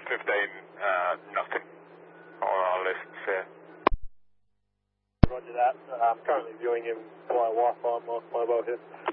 nothing. I'll listen, sir. Roger that. I'm currently viewing him via Wi-Fi on my mobile here.